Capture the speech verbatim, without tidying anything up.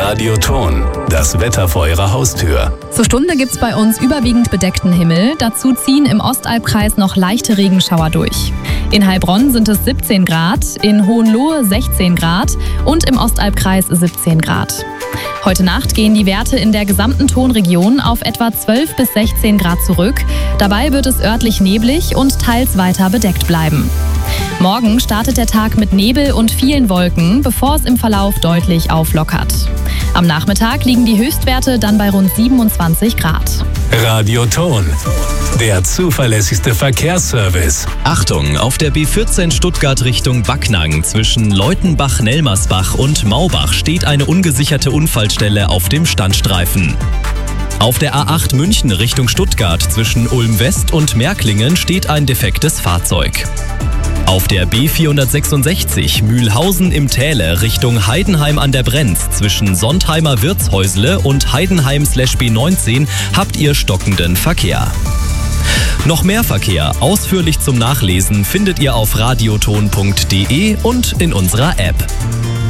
Radioton, das Wetter vor Ihrer Haustür. Zur Stunde gibt's bei uns überwiegend bedeckten Himmel. Dazu ziehen im Ostalbkreis noch leichte Regenschauer durch. In Heilbronn sind es siebzehn Grad, in Hohenlohe sechzehn Grad und im Ostalbkreis siebzehn Grad. Heute Nacht gehen die Werte in der gesamten Tonregion auf etwa zwölf bis sechzehn Grad zurück. Dabei wird es örtlich neblig und teils weiter bedeckt bleiben. Morgen startet der Tag mit Nebel und vielen Wolken, bevor es im Verlauf deutlich auflockert. Am Nachmittag liegen die Höchstwerte dann bei rund siebenundzwanzig Grad. Radioton, der zuverlässigste Verkehrsservice. Achtung, auf der B vierzehn Stuttgart Richtung Backnang zwischen Leutenbach-Nelmersbach und Maubach steht eine ungesicherte Unfallstelle auf dem Standstreifen. Auf der A acht München Richtung Stuttgart zwischen Ulm West und Märklingen steht ein defektes Fahrzeug. Auf der B vierhundertsechsundsechzig Mühlhausen im Täle Richtung Heidenheim an der Brenz zwischen Sontheimer Wirtshäusle und Heidenheim B neunzehn habt ihr stockenden Verkehr. Noch mehr Verkehr ausführlich zum Nachlesen findet ihr auf radioton punkt de und in unserer App.